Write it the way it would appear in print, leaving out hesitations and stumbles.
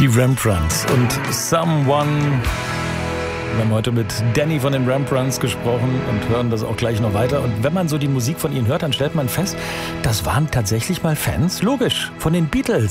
Die Rembrandts und Someone. Wir haben heute mit Danny von den Rembrandts gesprochen und hören das auch gleich noch weiter. Und wenn man so die Musik von ihnen hört, dann stellt man fest, das waren tatsächlich mal Fans, logisch, von den Beatles.